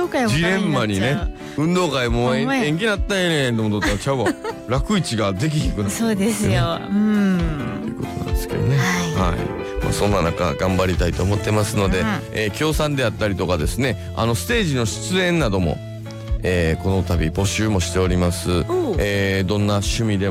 動会もジレンマにね、運動会もほんまや延期なったんやねんと思ったらちゃうわ楽市ができひんくなったそうですよ。 ということなんですけどね。はい、まあ、そんな中頑張りたいと思ってますので、協賛であったりとかですね、ステージの出演なども、この度募集もしております。どんな趣味で